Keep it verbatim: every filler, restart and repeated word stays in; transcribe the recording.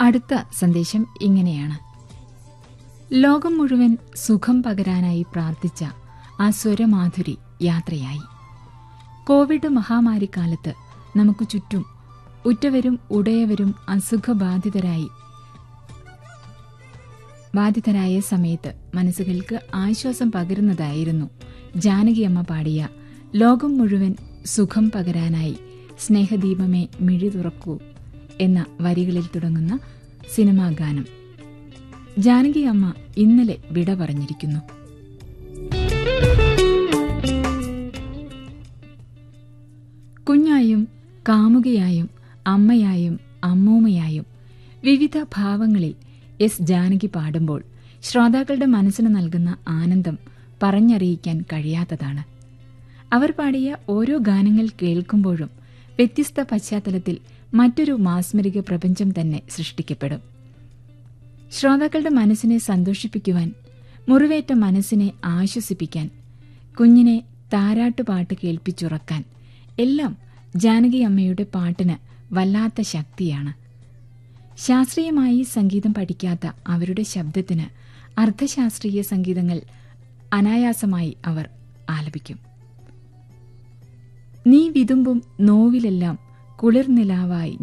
അടുത്ത സന്ദേശം ഇങ്ങനെയാണ്. ലോകം മുഴുവൻ സുഖം പകരാനായി പ്രാർത്ഥിച്ച ആ സ്വരമാധുരി യാത്രയായി. കോവിഡ് മഹാമാരിക്കാലത്ത് നമുക്ക് ചുറ്റും ഉറ്റവരും ഉടയവരും അസുഖബാധിതരായി ബാധിതരായ സമയത്ത് മനസ്സുകൾക്ക് ആശ്വാസം പകരുന്നതായിരുന്നു ജാനകിയമ്മ പാടിയ ലോകം മുഴുവൻ സുഖം പകരാനായി സ്നേഹദീപമേ മിഴി തുറക്കൂ എന്ന വരികളിൽ തുടങ്ങുന്ന സിനിമാ ഗാനം. ജാനകിയമ്മ ഇന്നലെ വിട പറഞ്ഞിരിക്കുന്നു. കുഞ്ഞായും കാമുകയായും അമ്മയായും അമ്മൂമ്മയായും വിവിധ ഭാവങ്ങളിൽ എസ് ജാനകി പാടുമ്പോൾ ശ്രോതാക്കളുടെ മനസ്സിന് നൽകുന്ന ആനന്ദം പറഞ്ഞറിയിക്കാൻ കഴിയാത്തതാണ്. അവർ പാടിയ ഓരോ ഗാനങ്ങൾ കേൾക്കുമ്പോഴും വ്യത്യസ്ത പശ്ചാത്തലത്തിൽ മറ്റൊരു മാസ്മരിക പ്രപഞ്ചം തന്നെ സൃഷ്ടിക്കപ്പെടും. ശ്രോതാക്കളുടെ മനസ്സിനെ സന്തോഷിപ്പിക്കുവാൻ, മുറിവേറ്റ മനസ്സിനെ ആശ്വസിപ്പിക്കാൻ, കുഞ്ഞിനെ താരാട്ടുപാട്ട് കേൾപ്പിച്ചുറക്കാൻ എല്ലാം ജാനകി അമ്മയുടെ പാട്ടിന് വല്ലാത്ത ശക്തിയാണ്. ശാസ്ത്രീയമായി സംഗീതം പഠിക്കാത്ത അവരുടെ ശബ്ദത്തിന് അർദ്ധശാസ്ത്രീയ സംഗീതങ്ങൾ അനായാസമായി അവർ ആലപിക്കും. നീ വിതുമ്പും നോവിലെല്ലാം കുളിർനിലാവായി